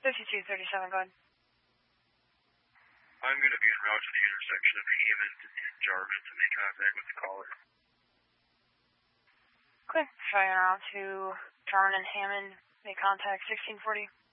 5237, go ahead. I'm going to be en route to the intersection of Hammond and Jarman to make contact with the caller. Okay, showing around to Jarman and Hammond, make contact 1640.